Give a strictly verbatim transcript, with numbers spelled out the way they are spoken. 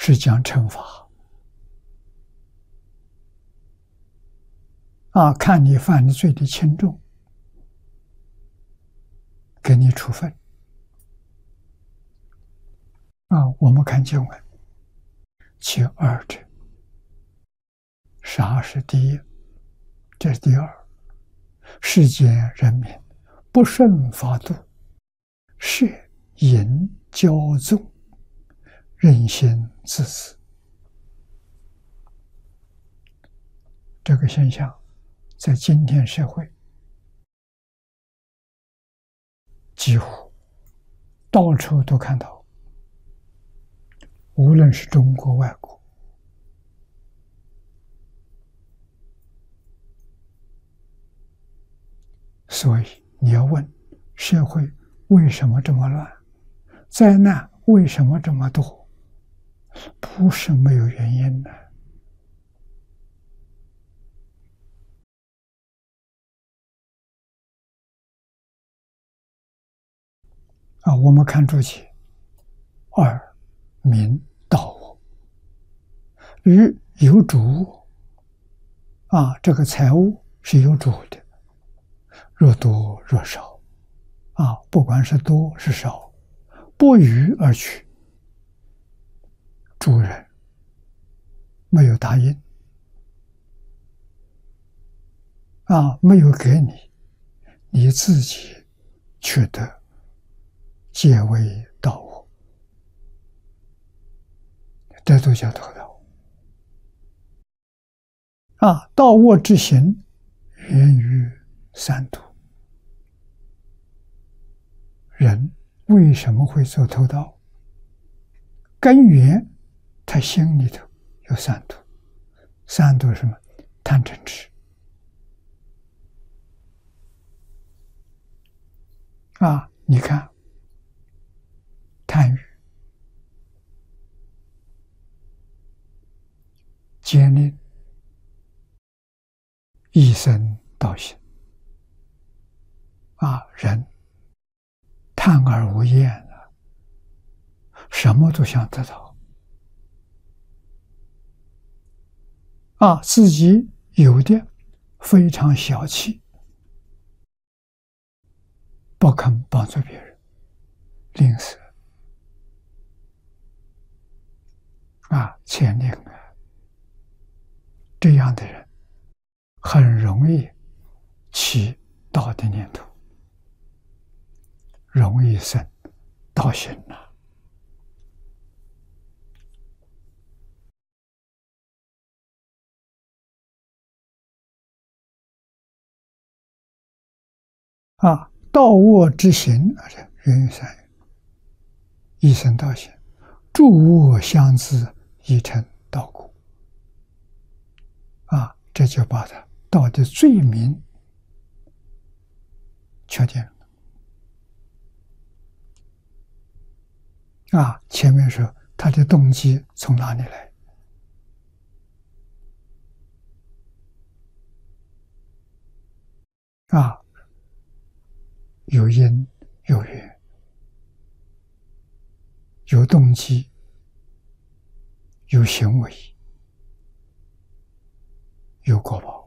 是讲惩罚啊，看你犯的罪的轻重，给你处分啊。我们看经文，其二者，杀是第一，这是第二。世间人民不顺法度，摄淫骄纵，任心自私。这个现象在今天社会几乎到处都看到，无论是中国外国。所以你要问社会为什么这么乱，灾难为什么这么多，不是没有原因的。啊，我们看注解，二民盗物，与有主物啊，这个财物是有主的，若多若少啊，不管是多是少，不予而取，主人没有答应啊，没有给你，你自己取得，皆为盗物，这都叫偷盗啊！盗物之行，源于三毒。人为什么会做偷盗？根源他心里头有三毒，三毒是什么？贪嗔痴啊！你看，贪欲、奸佞、一生盗行啊，人贪而无厌了，什么都想得到啊，自己有的非常小气，不肯帮助别人，吝啬啊，欠吝啊，这样的人很容易起盗的念头，容易生盗行了。啊，盗恶之行，而且源于三业，一生盗行，诸恶相自，已成盗故。啊，这就把他盗的罪名确定了。啊，前面说他的动机从哪里来？啊，有因有缘，有动机，有行为，有果报。